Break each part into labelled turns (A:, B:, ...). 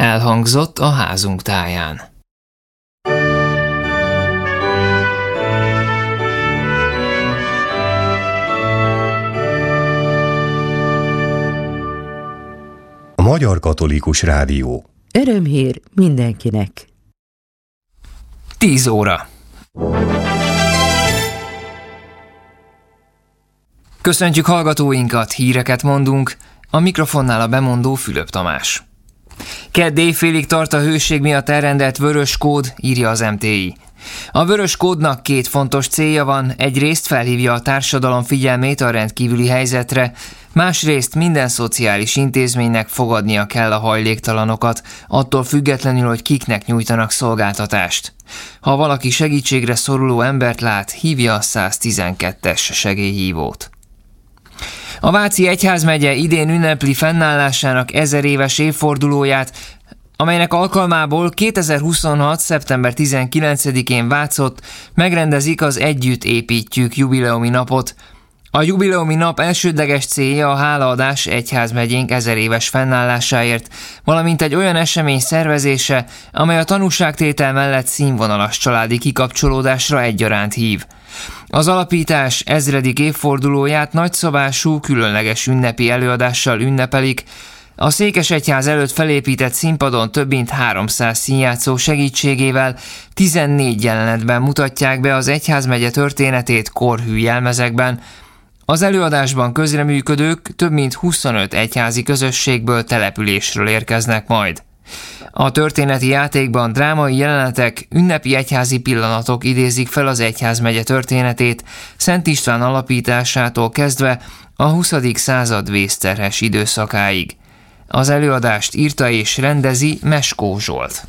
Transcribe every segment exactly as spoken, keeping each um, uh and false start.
A: elhangzott a házunk táján.
B: A Magyar Katolikus Rádió.
C: Örömhír mindenkinek.
A: Tíz óra. Köszöntjük hallgatóinkat, híreket mondunk, a mikrofonnál a bemondó Fülöp Tamás. Kedd éjfélig tart a hőség miatt elrendelt vörös kód, írja az em té i. A vörös kódnak két fontos célja van, egyrészt felhívja a társadalom figyelmét a rendkívüli helyzetre, másrészt minden szociális intézménynek fogadnia kell a hajléktalanokat, attól függetlenül, hogy kiknek nyújtanak szolgáltatást. Ha valaki segítségre szoruló embert lát, hívja a száztizenkettes segélyhívót. A Váci Egyházmegye idén ünnepli fennállásának ezer éves évfordulóját, amelynek alkalmából kétezer-huszonhat. szeptember tizenkilencedikén Vácott megrendezik az Együtt építjük jubileumi napot. A jubileumi nap elsődleges célja a hálaadás egyházmegyénk ezer éves fennállásáért, valamint egy olyan esemény szervezése, amely a tanúságtétel mellett színvonalas családi kikapcsolódásra egyaránt hív. Az alapítás ezredik évfordulóját nagyszabású, különleges ünnepi előadással ünnepelik. A Székesegyház előtt felépített színpadon több mint háromszáz színjátszó segítségével tizennégy jelenetben mutatják be az egyházmegye történetét korhű jelmezekben. Az előadásban közreműködők több mint huszonöt egyházi közösségből, településről érkeznek majd. A történeti játékban drámai jelenetek, ünnepi egyházi pillanatok idézik fel az egyházmegye történetét, Szent István alapításától kezdve a huszadik század vészterhes időszakáig. Az előadást írta és rendezi Meskó Zsolt.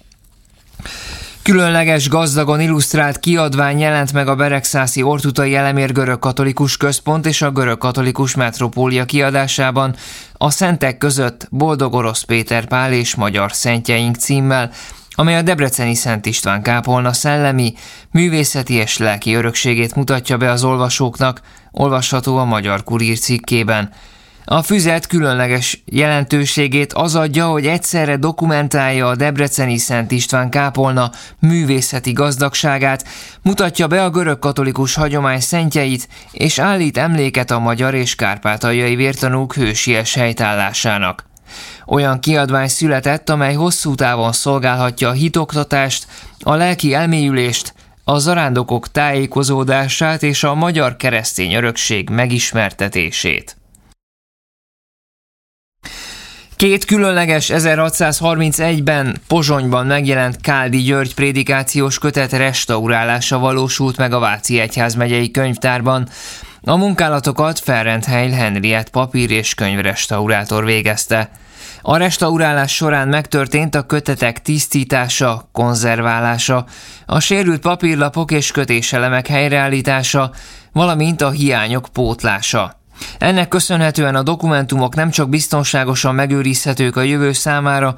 A: Különleges, gazdagon illusztrált kiadvány jelent meg a Beregszászi Ortutai Elemér Görögkatolikus Központ és a Görögkatolikus Metropólia kiadásában a Szentek között Boldog Orosz Péter Pál és Magyar Szentjeink címmel, amely a debreceni Szent István kápolna szellemi, művészeti és lelki örökségét mutatja be az olvasóknak, olvasható a Magyar Kurír cikkében. A füzet különleges jelentőségét az adja, hogy egyszerre dokumentálja a debreceni Szent István kápolna művészeti gazdagságát, mutatja be a görögkatolikus hagyomány szentjeit, és állít emléket a magyar és kárpátaljai vértanúk hősies helytállásának. Olyan kiadvány született, amely hosszú távon szolgálhatja a hitoktatást, a lelki elmélyülést, a zarándokok tájékozódását és a magyar keresztény örökség megismertetését. Két különleges ezerhatszázharmincegyben Pozsonyban megjelent Káldi György prédikációs kötet restaurálása valósult meg a Váci Egyházmegyei Könyvtárban. A munkálatokat Ferrentheil Henriett papír- és könyvrestaurátor végezte. A restaurálás során megtörtént a kötetek tisztítása, konzerválása, a sérült papírlapok és kötéselemek helyreállítása, valamint a hiányok pótlása. Ennek köszönhetően a dokumentumok nem csak biztonságosan megőrizhetők a jövő számára,